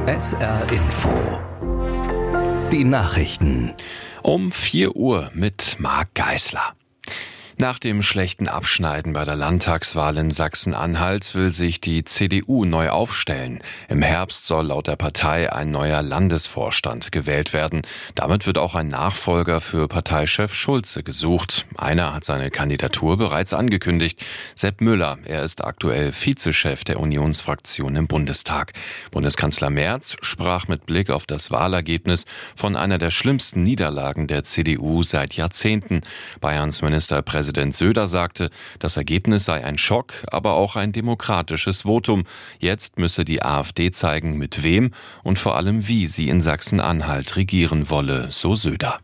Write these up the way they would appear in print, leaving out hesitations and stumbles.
SR Info. Die Nachrichten. Um 4 Uhr mit Marc Geisler. Nach dem schlechten Abschneiden bei der Landtagswahl in Sachsen-Anhalt will sich die CDU neu aufstellen. Im Herbst soll laut der Partei ein neuer Landesvorstand gewählt werden. Damit wird auch ein Nachfolger für Parteichef Schulze gesucht. Einer hat seine Kandidatur bereits angekündigt. Sepp Müller, er ist aktuell Vizechef der Unionsfraktion im Bundestag. Bundeskanzler Merz sprach mit Blick auf das Wahlergebnis von einer der schlimmsten Niederlagen der CDU seit Jahrzehnten. Bayerns Ministerpräsident Söder sagte, das Ergebnis sei ein Schock, aber auch ein demokratisches Votum. Jetzt müsse die AfD zeigen, mit wem und vor allem wie sie in Sachsen-Anhalt regieren wolle, so Söder.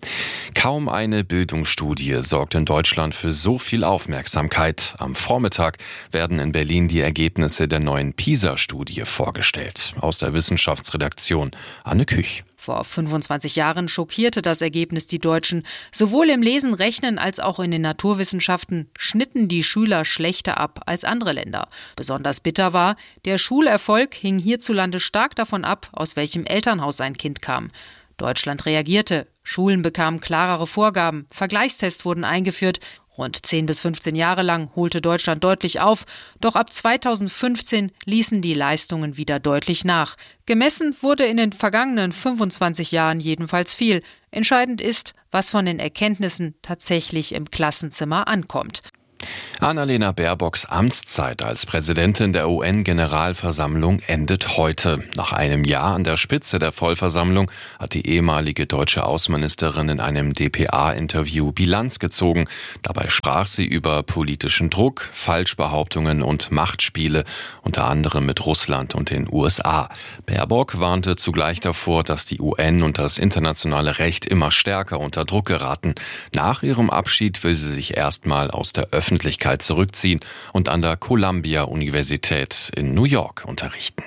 Kaum eine Bildungsstudie sorgt in Deutschland für so viel Aufmerksamkeit. Am Vormittag werden in Berlin die Ergebnisse der neuen PISA-Studie vorgestellt. Aus der Wissenschaftsredaktion Anne Küch. Vor 25 Jahren schockierte das Ergebnis die Deutschen. Sowohl im Lesen, Rechnen als auch in den Naturwissenschaften schnitten die Schüler schlechter ab als andere Länder. Besonders bitter war, der Schulerfolg hing hierzulande stark davon ab, aus welchem Elternhaus ein Kind kam. Deutschland reagierte. Schulen bekamen klarere Vorgaben, Vergleichstests wurden eingeführt. Rund 10 bis 15 Jahre lang holte Deutschland deutlich auf, doch ab 2015 ließen die Leistungen wieder deutlich nach. Gemessen wurde in den vergangenen 25 Jahren jedenfalls viel. Entscheidend ist, was von den Erkenntnissen tatsächlich im Klassenzimmer ankommt. Annalena Baerbocks Amtszeit als Präsidentin der UN-Generalversammlung endet heute. Nach einem Jahr an der Spitze der Vollversammlung hat die ehemalige deutsche Außenministerin in einem dpa-Interview Bilanz gezogen. Dabei sprach sie über politischen Druck, Falschbehauptungen und Machtspiele, unter anderem mit Russland und den USA. Baerbock warnte zugleich davor, dass die UN und das internationale Recht immer stärker unter Druck geraten. Nach ihrem Abschied will sie sich erstmal aus der Öffentlichkeit zurückziehen und an der Columbia-Universität in New York unterrichten.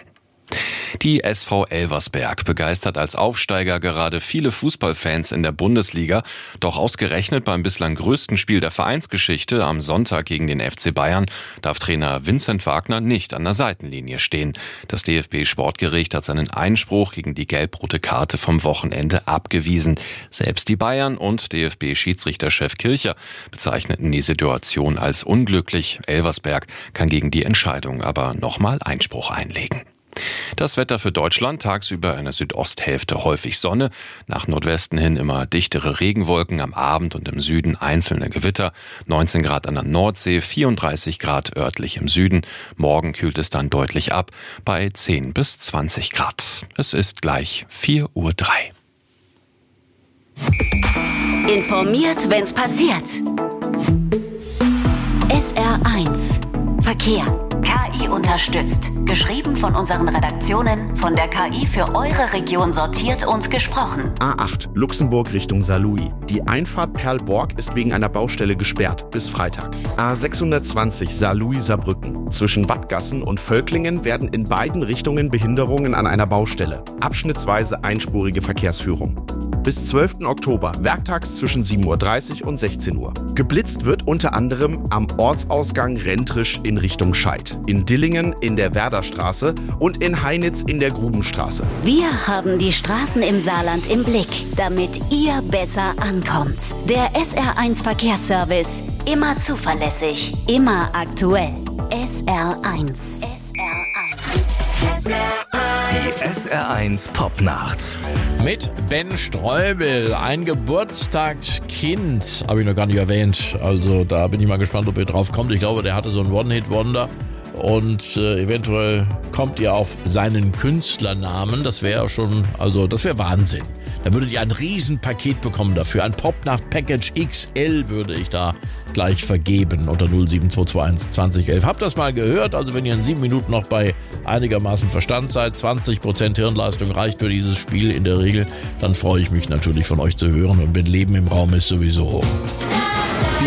Die SV Elversberg begeistert als Aufsteiger gerade viele Fußballfans in der Bundesliga. Doch ausgerechnet beim bislang größten Spiel der Vereinsgeschichte am Sonntag gegen den FC Bayern darf Trainer Vincent Wagner nicht an der Seitenlinie stehen. Das DFB-Sportgericht hat seinen Einspruch gegen die gelb-rote Karte vom Wochenende abgewiesen. Selbst die Bayern und DFB-Schiedsrichterchef Kircher bezeichneten die Situation als unglücklich. Elversberg kann gegen die Entscheidung aber nochmal Einspruch einlegen. Das Wetter für Deutschland: tagsüber in der Südosthälfte häufig Sonne, nach Nordwesten hin immer dichtere Regenwolken, am Abend und im Süden einzelne Gewitter, 19 Grad an der Nordsee, 34 Grad örtlich im Süden. Morgen kühlt es dann deutlich ab bei 10 bis 20 Grad. Es ist gleich 4:03 Uhr. Informiert, wenn's passiert. SR1 Verkehr. KI unterstützt. Geschrieben von unseren Redaktionen, von der KI für eure Region sortiert und gesprochen. A8 Luxemburg Richtung Saarlouis. Die Einfahrt Perlborg ist wegen einer Baustelle gesperrt bis Freitag. A620 Saarlouis-Saarbrücken. Zwischen Wattgassen und Völklingen werden in beiden Richtungen Behinderungen an einer Baustelle. Abschnittsweise einspurige Verkehrsführung. Bis 12. Oktober, werktags zwischen 7:30 Uhr und 16 Uhr. Geblitzt wird unter anderem am Ortsausgang Rentrisch in Richtung Scheid, in Dillingen in der Werderstraße und in Heinitz in der Grubenstraße. Wir haben die Straßen im Saarland im Blick, damit ihr besser ankommt. Der SR1 Verkehrsservice. Immer zuverlässig, immer aktuell. SR1. Die SR1 Popnacht. Mit Ben Streubel, ein Geburtstagskind, habe ich noch gar nicht erwähnt. Also da bin ich mal gespannt, ob ihr drauf kommt. Ich glaube, der hatte so ein One-Hit-Wonder. Und eventuell kommt ihr auf seinen Künstlernamen. Das wäre schon, also das wäre Wahnsinn. Da würdet ihr ein Riesenpaket bekommen dafür. Ein Popnacht-Package XL würde ich da gleich vergeben unter 07221 2011. Habt das mal gehört? Also wenn ihr in 7 Minuten noch bei einigermaßen Verstand seid, 20% Hirnleistung reicht für dieses Spiel in der Regel, dann freue ich mich natürlich von euch zu hören. Und wenn Leben im Raum ist, sowieso.